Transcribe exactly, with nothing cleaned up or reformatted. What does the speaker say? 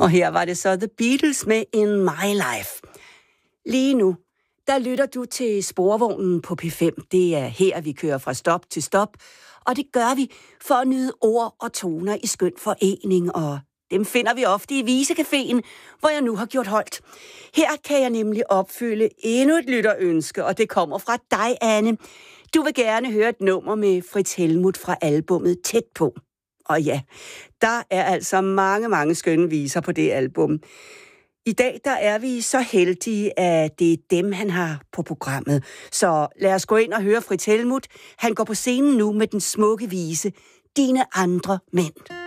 Og her var det så The Beatles med In My Life. Lige nu, der lytter du til Sporvognen på P fem. Det er her, vi kører fra stop til stop. Og det gør vi for at nyde ord og toner i skøn forening. Og dem finder vi ofte i Visecaféen, hvor jeg nu har gjort holdt. Her kan jeg nemlig opfylde endnu et lytterønske, og det kommer fra dig, Anne. Du vil gerne høre et nummer med Frits Helmuth fra albummet Tæt på. Og ja, der er altså mange, mange skønne viser på det album. I dag der er vi så heldige, at det er dem, han har på programmet. Så lad os gå ind og høre Frits Helmuth. Han går på scenen nu med den smukke vise Dine andre mænd.